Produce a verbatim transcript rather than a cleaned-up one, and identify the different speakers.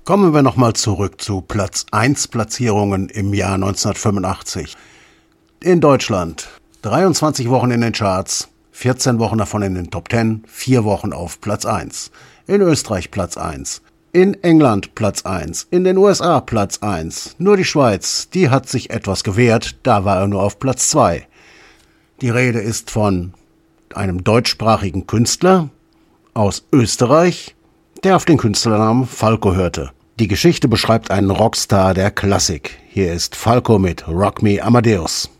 Speaker 1: Kommen wir nochmal zurück zu Platz eins Platzierungen im Jahr neunzehnhundertfünfundachtzig. In Deutschland dreiundzwanzig Wochen in den Charts, vierzehn Wochen davon in den Top zehn, vier Wochen auf Platz eins. In Österreich Platz eins, in England Platz eins, in den U S A Platz eins. Nur die Schweiz, die hat sich etwas gewehrt, da war er nur auf Platz zwei. Die Rede ist von einem deutschsprachigen Künstler aus Österreich, der auf den Künstlernamen Falco hörte. Die Geschichte beschreibt einen Rockstar der Klassik. Hier ist Falco mit Rock Me Amadeus.